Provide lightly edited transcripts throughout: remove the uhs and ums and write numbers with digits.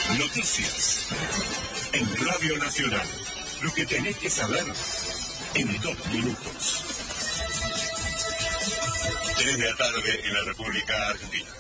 Noticias en Radio Nacional. Lo que tenés que saber en 2 minutos. 3 de la tarde en la República Argentina.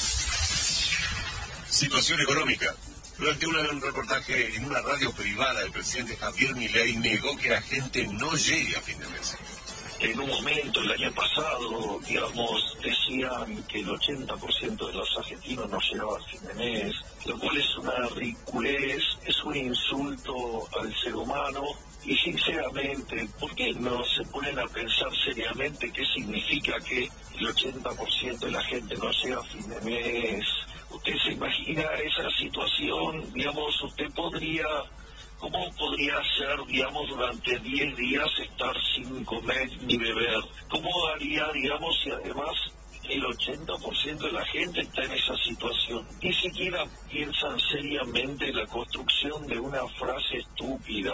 Situación económica. Durante un reportaje en una radio privada, el presidente Javier Milei negó que la gente no llegue a fin de mes. En un momento, el año pasado, decían que el 80% de los argentinos no llegaba a fin de mes, lo cual es una ridiculez, es un insulto al ser humano. Y sinceramente, ¿por qué no se ponen a pensar seriamente qué significa que el 80% de la gente no llega a fin de mes? ¿Usted se imagina esa situación? Usted ¿cómo podría ser, durante 10 días estar sin comer ni beber? ¿Cómo haría, si además el 80% de la gente está en esa situación? Ni siquiera piensan seriamente en la construcción de una frase estúpida.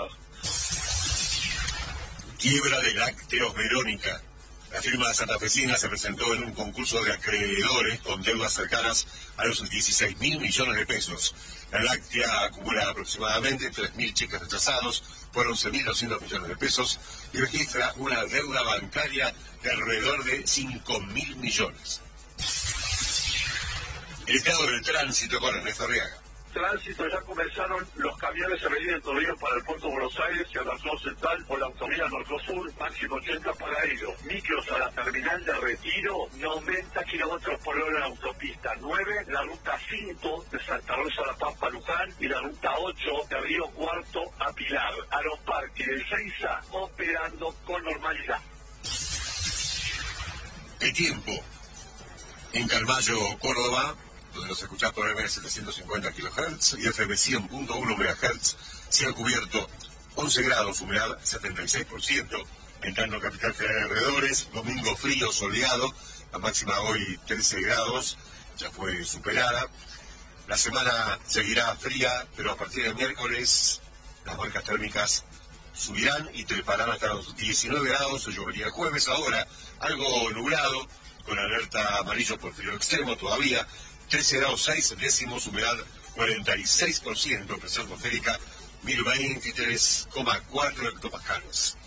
Quiebra de Lácteos Verónica. La firma santafesina se presentó en un concurso de acreedores con deudas cercanas a los 16.000 millones de pesos. La láctea acumula aproximadamente 3.000 cheques rechazados por 11.200 millones de pesos y registra una deuda bancaria de alrededor de 5.000 millones. El estado del tránsito con Ernesto Arriaga. Tránsito, ya comenzaron los camiones a venir en Torino para el puerto de Buenos Aires y a la zona central por la autovía Norte-Sur, máximo 80 para ello. Micros a la terminal de Retiro, 90 kilómetros por hora en la autopista 9, la ruta 5 de Santa Rosa a La Pampa Luján y la ruta 8 de Río Cuarto a Pilar. Aeroparque de Ezeiza operando con normalidad. El tiempo. En Calvayo, Córdoba, donde nos escuchás por FM 750 kHz y FM 100.1 MHz, cielo cubierto, 11 grados, humedad 76%, entrando Capital Federal de alrededores, domingo frío, soleado, la máxima hoy 13 grados, ya fue superada. La semana seguirá fría, pero a partir del miércoles las marcas térmicas subirán y treparán hasta los 19 grados, llovería el jueves, ahora algo nublado, con alerta amarillo por frío extremo todavía, 13 grados 6 décimos, humedad 46%, presión atmosférica 1023,4 hectopascales.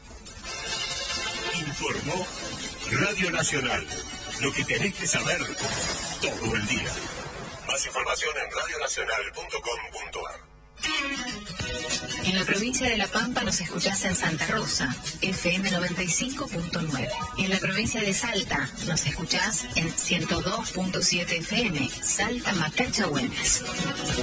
Informó Radio Nacional. Lo que tenés que saber todo el día. Más información en radionacional.com.ar. En la provincia de La Pampa nos escuchás en Santa Rosa, FM 95.9. En la provincia de Salta nos escuchás en 102.7 FM, Salta Macachagüemes.